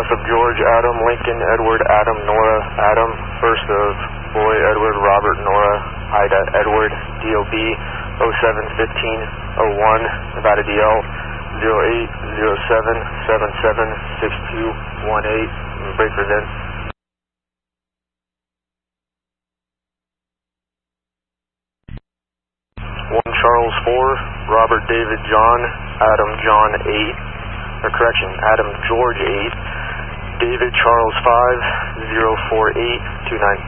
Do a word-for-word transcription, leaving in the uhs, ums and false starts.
Joseph George Adam Lincoln Edward Adam Nora Adam, first of Boy Edward Robert Nora Ida Edward, D O B oh seven fifteen oh one, Nevada D L zero eight zero seven seven seven six two one eight, break for then. one Charles four, Robert David John, Adam John eight, or correction, Adam George eight, David Charles five, zero four eight two nine